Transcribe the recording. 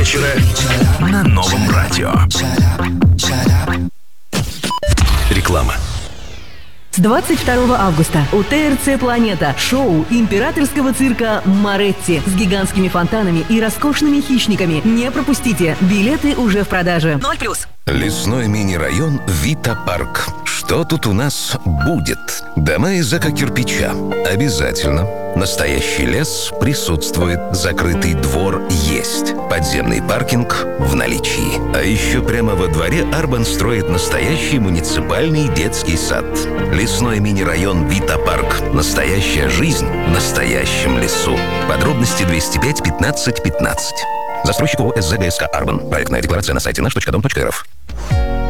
вечера на Новом радио. Реклама. С 22 августа у ТРЦ «Планета» шоу императорского цирка «Моретти» с гигантскими фонтанами и роскошными хищниками. Не пропустите, билеты уже в продаже. 0+. Лесной мини-район Вита-парк. Что тут у нас будет? Дома из эко-кирпича. Обязательно. Настоящий лес присутствует. Закрытый двор есть. Подземный паркинг в наличии. А еще прямо во дворе Арбан строит настоящий муниципальный детский сад. Лесной мини-район Вита-парк. Настоящая жизнь в настоящем лесу. Подробности 205 15 15. Застройщик ООО СЗГСК «Арбан». Проектная декларация на сайте наш.дом.рф.